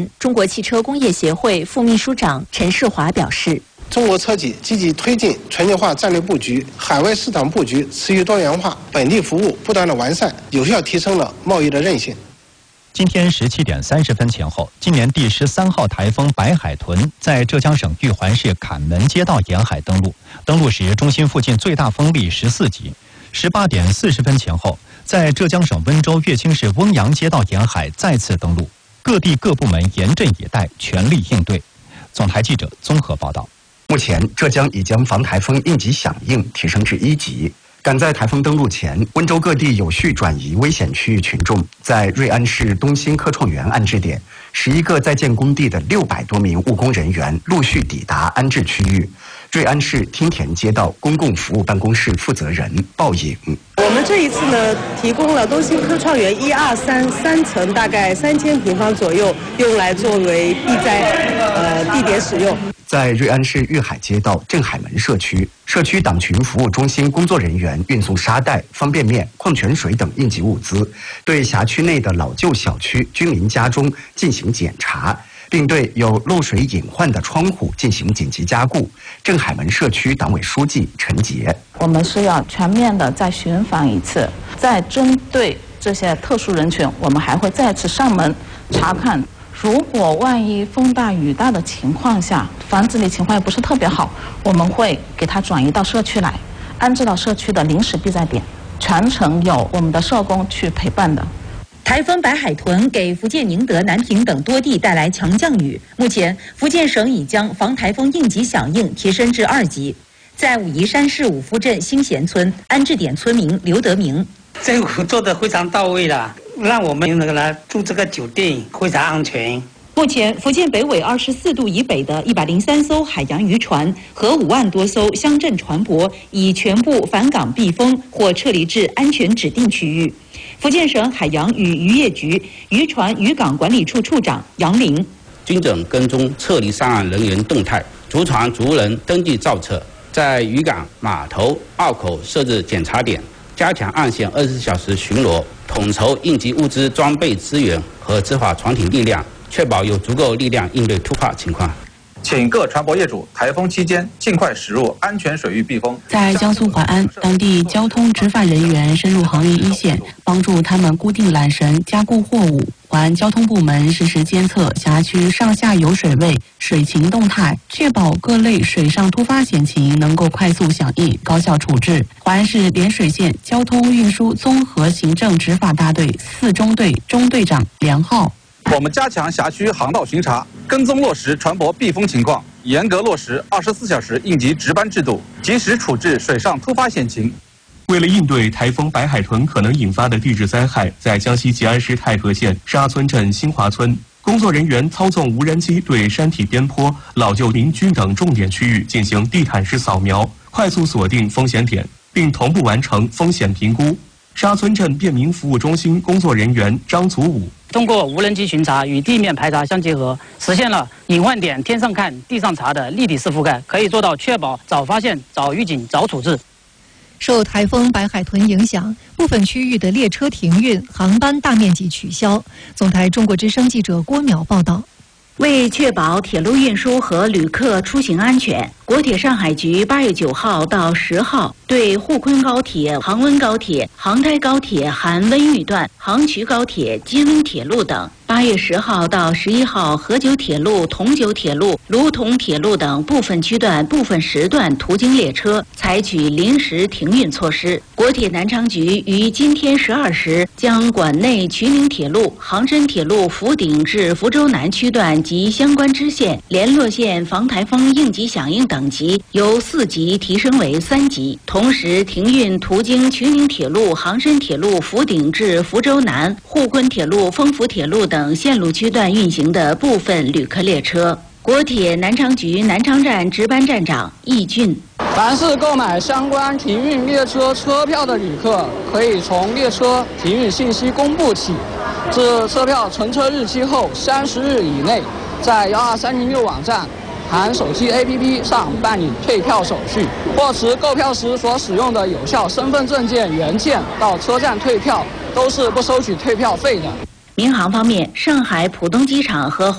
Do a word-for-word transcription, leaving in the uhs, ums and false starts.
前，中国汽车工业协会副秘书长陈世华表示， 中国车企积极推进全球化战略布局，海外市场布局持续多元化，本地服务不断的完善，有效提升了贸易的韧性。 今天十七点三十分前后，今年第十三号台风白海豚在浙江省玉环市坎门街道沿海登陆，登陆时中心附近最大风力十四级。十八点四十分前后，在浙江省温州乐清市翁阳街道沿海再次登陆，各地各部门严阵以待，全力应对。总台记者综合报道。 目前，浙江已将防台风应急响应提升至一级。赶在台风登陆前，温州各地有序转移危险区域群众，在瑞安市东兴科创园安置点，十一个在建工地的六百多名务工人员陆续抵达安置区域。瑞安市汀田街道公共服务办公室负责人鲍颖： 我们这一次呢，提供了东兴科创园一二三三层，大概三千平方左右，用来作为避灾呃地点使用。 在瑞安市玉海街道镇海门社区，社区党群服务中心工作人员运送沙袋、方便面、矿泉水等应急物资，对辖区内的老旧小区居民家中进行检查，并对有漏水隐患的窗户进行紧急加固。镇海门社区党委书记陈杰： 我们是要全面的再巡访一次，再针对这些特殊人群，我们还会再次上门查看。如果万一风大雨大的情况下，房子里情况也不是特别好，我们会给他转移到社区来，安置到社区的临时避灾点，全程有我们的社工去陪伴的。 台风白海豚给福建宁德、南平等多地带来强降雨，目前福建省已将防台风应急响应提升至二级。在武夷山市五福镇新贤村安置点村民刘德明： 政府做得非常到位了，让我们那个来住这个酒店非常安全。 目前，福建北纬二十四度以北的一百零三艘海洋渔船和五万多艘乡镇船舶已全部返港避风或撤离至安全指定区域。福建省海洋与渔业局渔船渔港管理处处长杨林： 精准跟踪撤离上岸人员动态，逐船逐人登记造册，在渔港、码头、澳口设置检查点，加强岸线二十四小时巡逻，统筹应急物资、装备资源和执法船艇力量，确保有足够力量应对突发情况。 请各船舶业主台风期间尽快驶入安全水域避风。 在江苏淮安，当地交通执法人员深入行业一线，帮助他们固定缆绳、加固货物。淮安交通部门实时监测辖区上下游水位、水情动态，确保各类水上突发险情能够快速响应、高效处置。淮安市涟水县交通运输综合行政执法大队四中队中队长梁浩： 我们加强辖区航道巡查，跟踪落实船舶避风情况，严格落实二十四小时应急值班制度，及时处置水上突发险情。 为了应对台风白海豚可能引发的地质灾害，在江西吉安市太和县沙村镇新华村，工作人员操纵无人机对山体边坡、老旧民居等重点区域进行地毯式扫描，快速锁定风险点，并同步完成风险评估。沙村镇便民服务中心工作人员张祖武： 通过无人机巡查与地面排查相结合，实现了隐患点天上看、地上查的立体式覆盖，可以做到确保早发现、早预警、早处置。 受台风白海豚影响，部分区域的列车停运，航班大面积取消。总台中国之声记者郭淼报道。 为确保铁路运输和旅客出行安全，国铁上海局八月九号到十号对沪昆高铁、杭温高铁、杭台高铁含温豫段、杭衢高铁、津温铁路等，八月十号到十一号河九铁路、同九铁路、卢同铁路等部分区段、部分时段途经列车采取临时停运措施。国铁南昌局于今天十二时将管内衢宁铁路、杭深铁路福鼎至福州南区段及相关支线、联络线防台风应急响应等级由四级提升为三级，同时停运途经衢宁铁路、杭深铁路福鼎至福州南、沪昆铁路、丰福铁路等线路区段运行的部分旅客列车。国铁南昌局南昌站值班站长易俊： 凡是购买相关停运列车车票的旅客，可以从列车停运信息公布起，至车票乘车日期后三十日以内，在幺二三零六网站含手机 A P P 上办理退票手续，或持购票时所使用的有效身份证件原件到车站退票，都是不收取退票费的。 民航方面，上海浦东机场和